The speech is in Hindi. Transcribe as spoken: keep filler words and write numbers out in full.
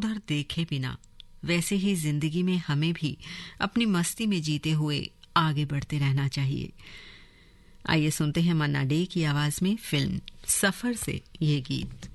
उधर देखे बिना। वैसे ही जिंदगी में हमें भी अपनी मस्ती में जीते हुए आगे बढ़ते रहना चाहिए। आइए सुनते हैं मन्ना डे की आवाज में फिल्म सफर से ये गीत।